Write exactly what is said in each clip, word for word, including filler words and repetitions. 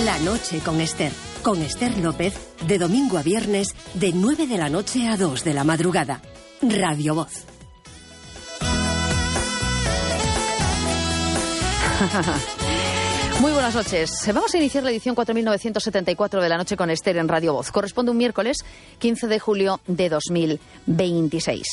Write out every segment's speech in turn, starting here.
La noche con Esther. Con Esther López, de domingo a viernes, de nueve de la noche a dos de la madrugada. Radio Voz. Muy buenas noches. Vamos a iniciar la edición cuatro mil novecientos setenta y cuatro de la noche con Esther en Radio Voz. Corresponde un miércoles quince de julio de dos mil veintiséis.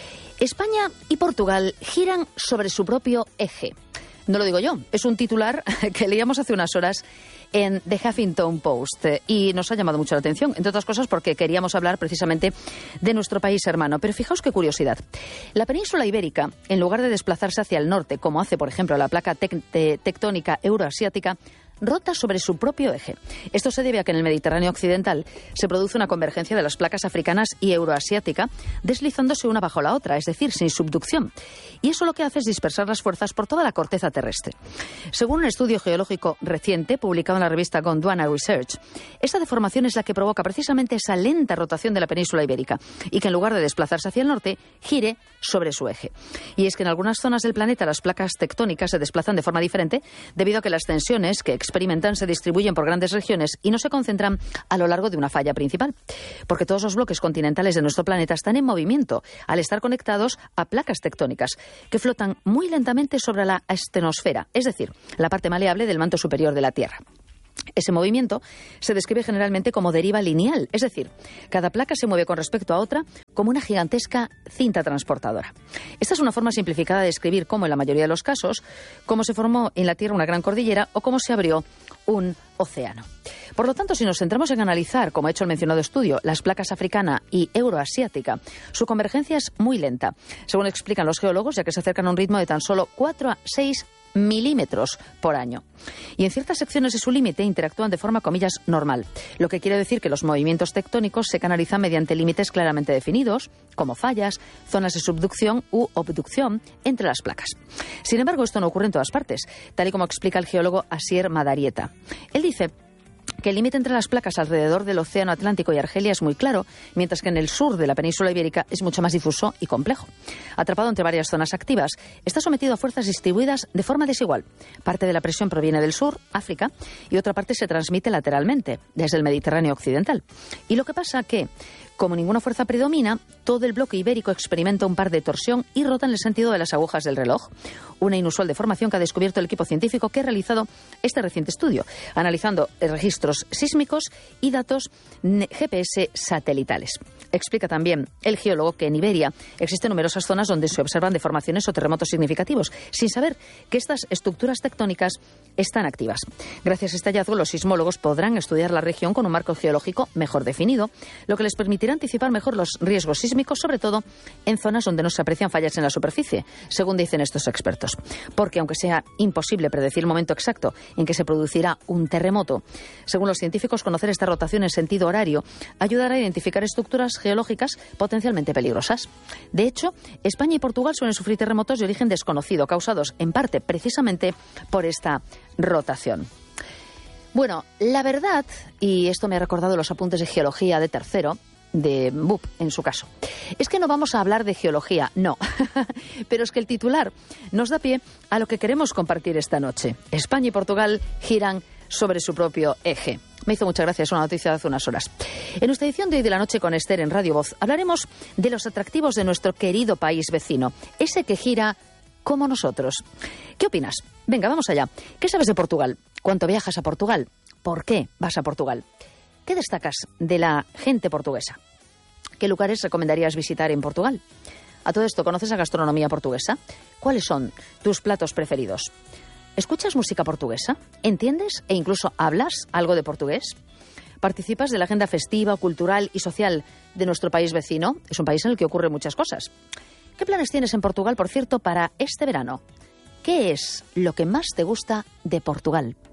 España y Portugal giran sobre su propio eje. No lo digo yo, es un titular que leíamos hace unas horas en The Huffington Post y nos ha llamado mucho la atención, entre otras cosas porque queríamos hablar precisamente de nuestro país hermano. Pero fijaos qué curiosidad. La península ibérica, en lugar de desplazarse hacia el norte, como hace, por ejemplo, la placa tec- tectónica euroasiática, rota sobre su propio eje. Esto se debe a que en el Mediterráneo occidental se produce una convergencia de las placas africanas y euroasiática, deslizándose una bajo la otra, es decir, sin subducción. Y eso lo que hace es dispersar las fuerzas por toda la corteza terrestre. Según un estudio geológico reciente publicado en la revista Gondwana Research, esta deformación es la que provoca precisamente esa lenta rotación de la península ibérica y que en lugar de desplazarse hacia el norte, gire sobre su eje. Y es que en algunas zonas del planeta las placas tectónicas se desplazan de forma diferente debido a que las tensiones que experimentan se distribuyen por grandes regiones y no se concentran a lo largo de una falla principal. Porque todos los bloques continentales de nuestro planeta están en movimiento al estar conectados a placas tectónicas que flotan muy lentamente sobre la astenosfera, es decir, la parte maleable del manto superior de la Tierra. Ese movimiento se describe generalmente como deriva lineal, es decir, cada placa se mueve con respecto a otra como una gigantesca cinta transportadora. Esta es una forma simplificada de describir cómo, en la mayoría de los casos, cómo se formó en la Tierra una gran cordillera o cómo se abrió un océano. Por lo tanto, si nos centramos en analizar, como ha hecho el mencionado estudio, las placas africana y euroasiática, su convergencia es muy lenta, según explican los geólogos, ya que se acercan a un ritmo de tan solo cuatro a seis milímetros por año. Y en ciertas secciones de su límite interactúan de forma, comillas, normal, lo que quiere decir que los movimientos tectónicos se canalizan mediante límites claramente definidos, como fallas, zonas de subducción u abducción entre las placas. Sin embargo, esto no ocurre en todas partes, tal y como explica el geólogo Asier Madarieta. Él dice que el límite entre las placas alrededor del Océano Atlántico y Argelia es muy claro, mientras que en el sur de la península ibérica es mucho más difuso y complejo. Atrapado entre varias zonas activas, está sometido a fuerzas distribuidas de forma desigual. Parte de la presión proviene del sur, África, y otra parte se transmite lateralmente, desde el Mediterráneo occidental. Y lo que pasa que, como ninguna fuerza predomina, todo el bloque ibérico experimenta un par de torsión y rota en el sentido de las agujas del reloj. Una inusual deformación que ha descubierto el equipo científico que ha realizado este reciente estudio, analizando registros sísmicos y datos G P S satelitales. Explica también el geólogo que en Iberia existen numerosas zonas donde se observan deformaciones o terremotos significativos, sin saber que estas estructuras tectónicas están activas. Gracias a este hallazgo, los sismólogos podrán estudiar la región con un marco geológico mejor definido, lo que les permitirá anticipar mejor los riesgos sísmicos, sobre todo en zonas donde no se aprecian fallas en la superficie, según dicen estos expertos. Porque aunque sea imposible predecir el momento exacto en que se producirá un terremoto, según los científicos, conocer esta rotación en sentido horario ayudará a identificar estructuras geológicas potencialmente peligrosas. De hecho, España y Portugal suelen sufrir terremotos de origen desconocido, causados en parte precisamente por esta rotación. Bueno, la verdad, y esto me ha recordado los apuntes de geología de tercero, de B U P en su caso, es que no vamos a hablar de geología, no, pero es que el titular nos da pie a lo que queremos compartir esta noche. España y Portugal giran sobre su propio eje. Me hizo mucha gracia, es una noticia de hace unas horas. En nuestra edición de hoy de la noche con Esther en Radio Voz hablaremos de los atractivos de nuestro querido país vecino, ese que gira como nosotros. ¿Qué opinas? Venga, vamos allá. ¿Qué sabes de Portugal? ¿Cuánto viajas a Portugal? ¿Por qué vas a Portugal? ¿Qué destacas de la gente portuguesa? ¿Qué lugares recomendarías visitar en Portugal? A todo esto, ¿conoces la gastronomía portuguesa? ¿Cuáles son tus platos preferidos? ¿Escuchas música portuguesa? ¿Entiendes e incluso hablas algo de portugués? ¿Participas de la agenda festiva, cultural y social de nuestro país vecino? Es un país en el que ocurren muchas cosas. ¿Qué planes tienes en Portugal, por cierto, para este verano? ¿Qué es lo que más te gusta de Portugal?